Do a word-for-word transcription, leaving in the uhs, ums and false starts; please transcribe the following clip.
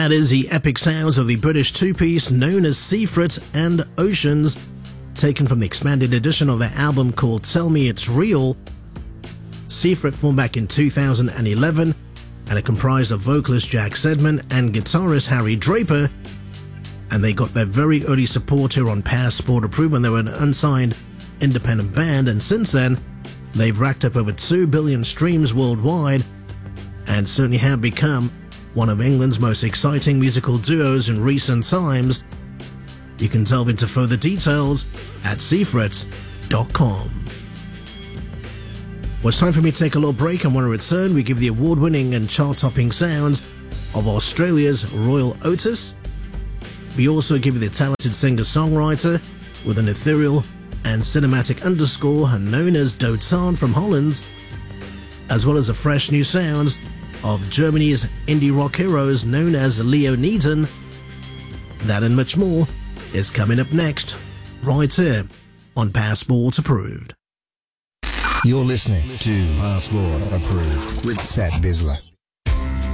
That is the epic sounds of the British two-piece known as Seafret and Oceans, taken from the expanded edition of their album called Tell Me It's Real. Seafret formed back in two thousand eleven and are comprised of vocalist Jack Sedman and guitarist Harry Draper, and they got their very early support here on Passport Approved when they were an unsigned independent band, and since then they've racked up over two billion streams worldwide and certainly have become one of England's most exciting musical duos in recent times. You can delve into further details at seafret dot com. Well, it's time for me to take a little break, and when I return we give the award-winning and chart-topping sounds of Australia's Royal Otis. We also give you the talented singer-songwriter with an ethereal and cinematic underscore known as Dotan from Holland, as well as the fresh new sounds of Germany's indie rock heroes known as Leoniden. That and much more is coming up next, right here on Passport Approved. You're listening to Passport Approved with Seth Bisler.